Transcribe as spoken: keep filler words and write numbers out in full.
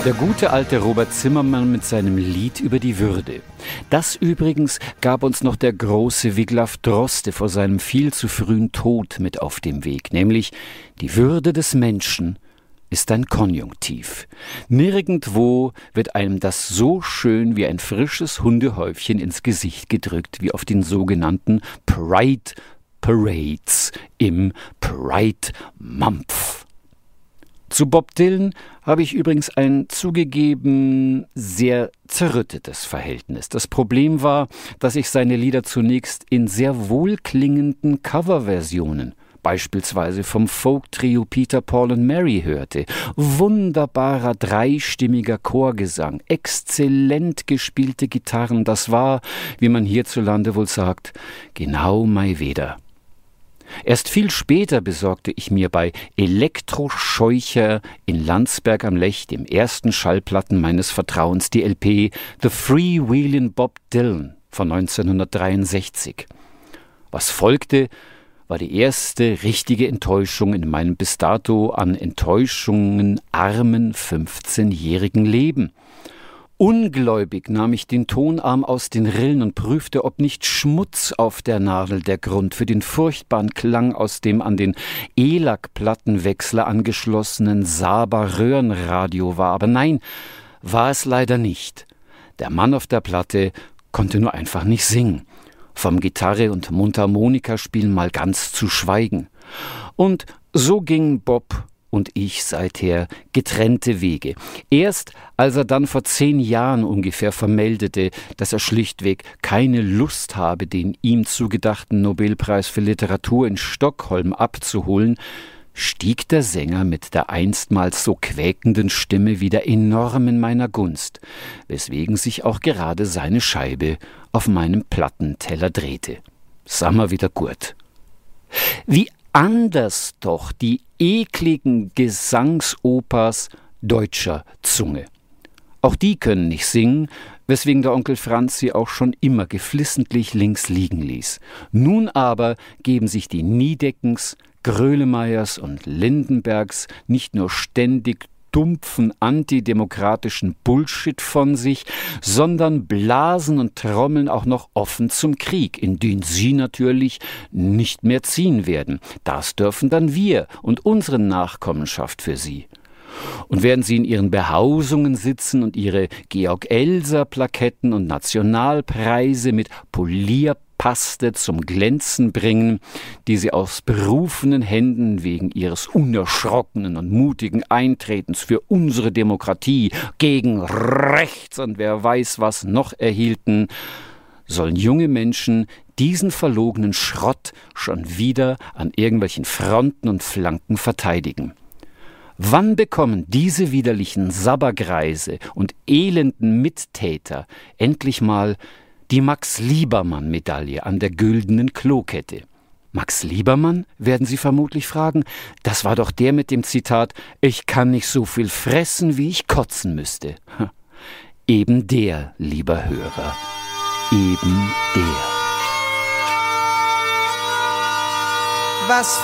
Der gute alte Robert Zimmermann mit seinem Lied über die Würde. Das übrigens gab uns noch der große Wiglaf Droste vor seinem viel zu frühen Tod mit auf dem Weg, nämlich: Die Würde des Menschen ist ein Konjunktiv. Nirgendwo wird einem das so schön wie ein frisches Hundehäufchen ins Gesicht gedrückt wie auf den sogenannten Pride Parades im Pride Month. Zu Bob Dylan habe ich übrigens ein zugegeben sehr zerrüttetes Verhältnis. Das Problem war, dass ich seine Lieder zunächst in sehr wohlklingenden Coverversionen, beispielsweise vom Folk-Trio Peter, Paul and Mary, hörte. Wunderbarer dreistimmiger Chorgesang, exzellent gespielte Gitarren, das war, wie man hierzulande wohl sagt, genau mai Weder. Erst viel später besorgte ich mir bei Elektroscheucher in Landsberg am Lech, dem ersten Schallplatten meines Vertrauens, die L P The Freewheelin' Bob Dylan von neunzehnhundertdreiundsechzig. Was folgte, war die erste richtige Enttäuschung in meinem bis dato an Enttäuschungen armen fünfzehnjährigen Leben. Ungläubig nahm ich den Tonarm aus den Rillen und prüfte, ob nicht Schmutz auf der Nadel der Grund für den furchtbaren Klang aus dem an den E L A C-Plattenwechsler angeschlossenen Saba-Röhrenradio war. Aber nein, war es leider nicht. Der Mann auf der Platte konnte nur einfach nicht singen. Vom Gitarre- und Mundharmonikaspielen mal ganz zu schweigen. Und so ging Bob und ich seither getrennte Wege. Erst als er dann vor zehn Jahren ungefähr vermeldete, dass er schlichtweg keine Lust habe, den ihm zugedachten Nobelpreis für Literatur in Stockholm abzuholen, stieg der Sänger mit der einstmals so quäkenden Stimme wieder enorm in meiner Gunst, weswegen sich auch gerade seine Scheibe auf meinem Plattenteller drehte. Sag mal wieder gut. Wie anders doch die ekligen Gesangsopas deutscher Zunge. Auch die können nicht singen, weswegen der Onkel Franz sie auch schon immer geflissentlich links liegen ließ. Nun aber geben sich die Niedeckens, Grölemeyers und Lindenbergs nicht nur ständig dumpfen antidemokratischen Bullshit von sich, sondern blasen und trommeln auch noch offen zum Krieg, in den sie natürlich nicht mehr ziehen werden. Das dürfen dann wir und unsere Nachkommenschaft für sie. Und während sie in ihren Behausungen sitzen und ihre Georg-Elser-Plaketten und Nationalpreise mit Polierpaste zum Glänzen bringen, die sie aus berufenen Händen wegen ihres unerschrockenen und mutigen Eintretens für unsere Demokratie gegen rechts und wer weiß was noch erhielten, sollen junge Menschen diesen verlogenen Schrott schon wieder an irgendwelchen Fronten und Flanken verteidigen. Wann bekommen diese widerlichen Sabbergreise und elenden Mittäter endlich mal die Max-Liebermann-Medaille an der güldenen Klokette? Max Liebermann, werden Sie vermutlich fragen, das war doch der mit dem Zitat: Ich kann nicht so viel fressen, wie ich kotzen müsste. Eben der, lieber Hörer, eben der. Was